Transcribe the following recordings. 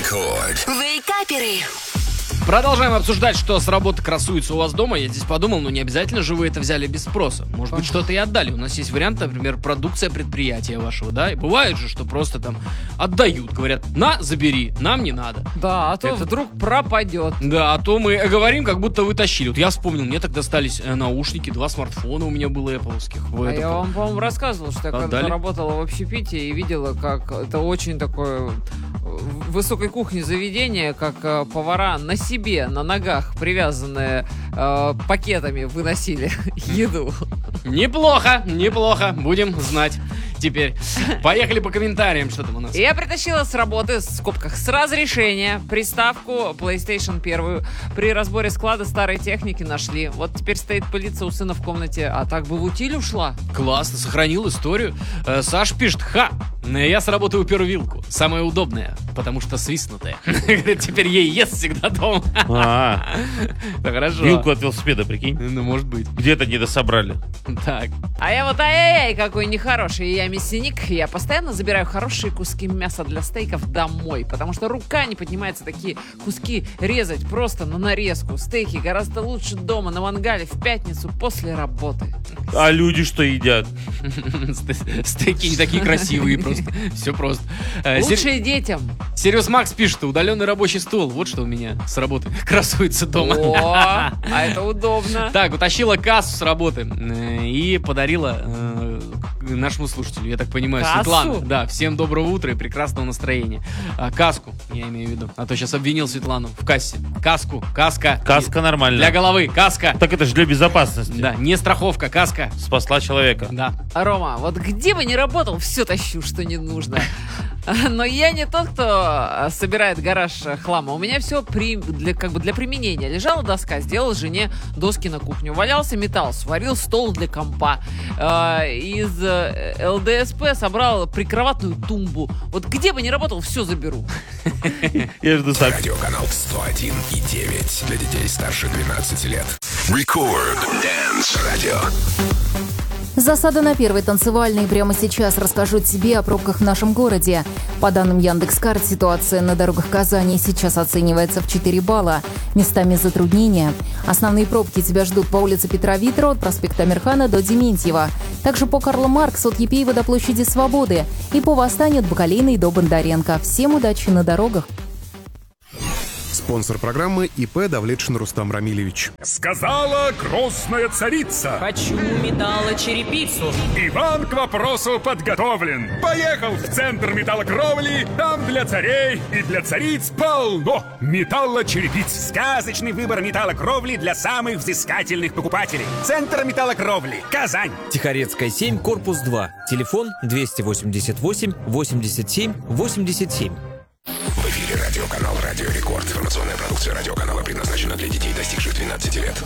Рекорд. Вейкаперы. Продолжаем обсуждать, что с работы красуется у вас дома. Я здесь подумал, не обязательно же вы это взяли без спроса. Может быть, что-то и отдали. У нас есть вариант, например, продукция предприятия вашего, да? И бывает же, что просто там отдают, говорят, на, забери, нам не надо. Да, а то вдруг пропадет. Да, а то мы говорим, как будто вы тащили. Вот я вспомнил, мне так достались наушники, 2 смартфона у меня было Apple-овских. Я вам, по-моему, рассказывал, что я когда работала в общепите и видела, как это очень такое в высокой кухне заведение, как повара на себе, на ногах, привязанные пакетами, выносили еду. Неплохо, неплохо. Будем знать теперь. Поехали по комментариям, что там у нас. Я притащила с работы, в скобках, с разрешения приставку PlayStation 1. При разборе склада старой техники нашли. Вот теперь стоит пылиться у сына в комнате. А так бы в утиль ушла. Классно, сохранил историю. Саш пишет, я с работы упер вилку. Самая удобная, потому что свистнутая. Теперь ей ест всегда дома. Хорошо. Вилку от велосипеда, прикинь. Ну, может быть. Где-то недособрали. Так. А я вот, ай-яй-яй, какой нехороший. Я мясник. Я постоянно забираю хорошие куски мяса для стейков домой, потому что рука не поднимается такие куски резать просто на нарезку. Стейки гораздо лучше дома на мангале в пятницу после работы. А люди что едят? Стейки не такие красивые просто. Все просто. Лучше детям. Сириус Макс пишет, удаленный рабочий стол. Вот что у меня с работы красуется дома. О, а это удобно. Так, утащила кассу с работы и подарила нашему слушателю, я так понимаю, кассу? Светлана. Да, всем доброго утра и прекрасного настроения. Каску, я имею в виду. А то сейчас обвинил Светлану в кассе. Каску, каска. Каска нормально. Для головы, каска. Так это же для безопасности. Да, не страховка, каска. Спасла человека. Да. Рома, вот где бы ни работал, все тащу, что не нужно. Но я не тот, кто собирает гараж хлама. У меня все для применения. Лежала доска, сделал жене доски на кухню. Валялся металл, сварил стол для компа. Из ЛДСП собрал прикроватную тумбу. Вот где бы ни работал, все заберу. Я жду сам. Радиоканал 101,9 для детей старше 12 лет. Рекорд. Dance Radio. Засада на первой танцевальной. Прямо сейчас расскажу тебе о пробках в нашем городе. По данным Яндекс.Карт, ситуация на дорогах Казани сейчас оценивается в 4 балла. Местами затруднения. Основные пробки тебя ждут по улице Петра Витра от проспекта Амирхана до Дементьева. Также по Карла Маркс от Епеева до площади Свободы. И по Восстанию от Бакалейной до Бондаренко. Всем удачи на дорогах. Спонсор программы ИП Давлетшин Рустам Рамилевич. Сказала грозная царица: хочу металлочерепицу. Иван к вопросу подготовлен. Поехал в центр металлокровли. Там для царей и для цариц полно металлочерепиц. Сказочный выбор металлокровли для самых взыскательных покупателей. Центр металлокровли. Казань. Тихорецкая 7, корпус 2. Телефон 288 87 87. В эфире радиоканал «Радио Рекорд». Информационная продукция радиоканала предназначена для детей, достигших 12 лет.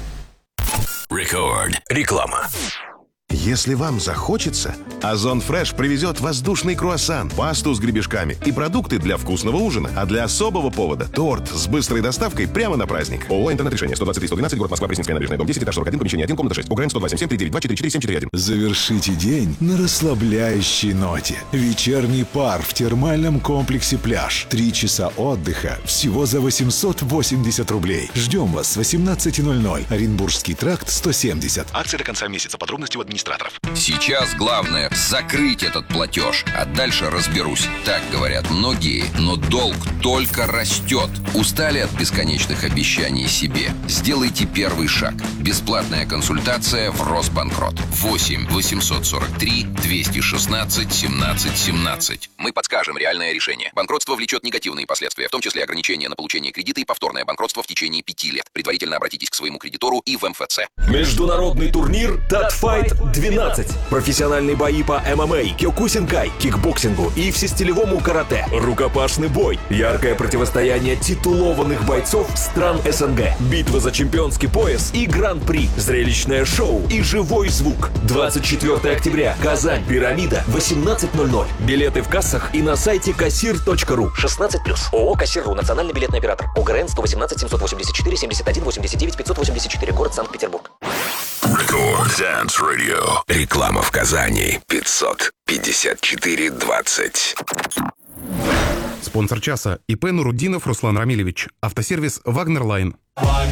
Рекорд. Реклама. Если вам захочется, Озон Фреш привезет воздушный круассан, пасту с гребешками и продукты для вкусного ужина. А для особого повода – торт с быстрой доставкой прямо на праздник. ООО «Интернет-решение», 123-112, город Москва, Пресненская набережная, дом 10, этаж 41, помещение 1, комната 6. УГРН 127-392-44-741. Завершите день на расслабляющей ноте. Вечерний пар в термальном комплексе «Пляж». 3 часа отдыха всего за 880 рублей. Ждем вас с 18:00. Оренбургский тракт, 170. Акция до конца месяца. Подробности у администраторов. Сейчас главное закрыть этот платеж, а дальше разберусь. Так говорят многие, но долг только растет. Устали от бесконечных обещаний себе? Сделайте первый шаг. Бесплатная консультация в Росбанкрот. 8 843 216 17 17. Мы подскажем реальное решение. Банкротство влечет негативные последствия, в том числе ограничения на получение кредита и повторное банкротство в течение 5 лет. Предварительно обратитесь к своему кредитору и в МФЦ. Международный турнир «Татфайт 12». Профессиональные бои по ММА, кёкусинкай, кикбоксингу и всестилевому карате. Рукопашный бой. Яркое противостояние титулованных бойцов стран СНГ. Битва за чемпионский пояс и гран-при. Зрелищное шоу и живой звук. 24 октября. Казань. Пирамида. 18:00. Билеты в кассах и на сайте kassir.ru. 16+. ООО «Кассир.ру». Национальный билетный оператор. ОГРН 118 784 71 89 584. Город Санкт-Петербург. Рекорд Dance Radio. Реклама в Казани. 554 20. Спонсор часа ИП Нуруддинов Руслан Рамилевич. Автосервис «Вагнер Лайн».